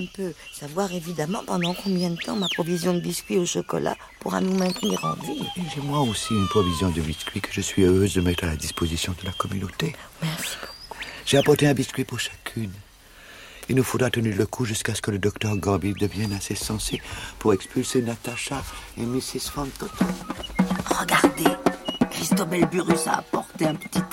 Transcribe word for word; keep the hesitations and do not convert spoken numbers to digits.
peu savoir évidemment pendant combien de temps ma provision de biscuits au chocolat pourra nous maintenir en vie. Et j'ai moi aussi une provision de biscuits que je suis heureuse de mettre à la disposition de la communauté. Merci beaucoup. J'ai apporté un biscuit pour chacune. Il nous faudra tenir le coup jusqu'à ce que le docteur Gorby devienne assez sensé pour expulser Natacha et missus Fantoton. Regardez, Christobel Burrus a apporté un petit